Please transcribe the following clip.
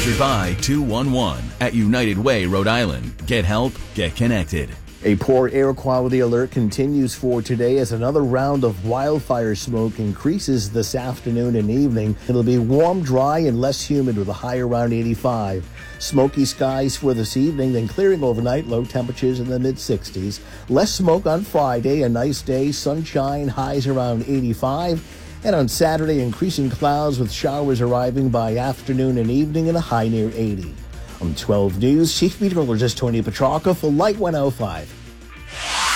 Sponsored by 211 at United Way, Rhode Island. Get help, get connected. A poor air quality alert continues for today as another round of wildfire smoke increases this afternoon and evening. It'll be warm, dry, and less humid with a high around 85. Smoky skies for this evening, then clearing overnight, low temperatures in the mid-60s. Less smoke on Friday, a nice day, sunshine, highs around 85. And on Saturday, increasing clouds with showers arriving by afternoon and evening and a high near 80. On 12 News, Chief Meteorologist Tony Petrarca for Light 105.